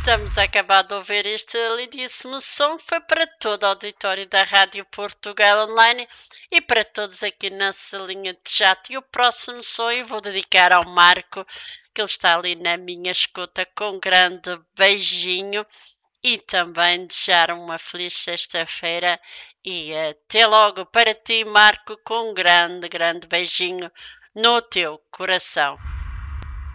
Estamos a acabar de ouvir este lindíssimo som que foi para todo o auditório da Rádio Portugal Online e para todos aqui na salinha de chat. E o próximo som eu vou dedicar ao Marco, que ele está ali na minha escuta, com um grande beijinho e também desejar uma feliz sexta-feira e até logo para ti, Marco, com um grande, grande beijinho no teu coração.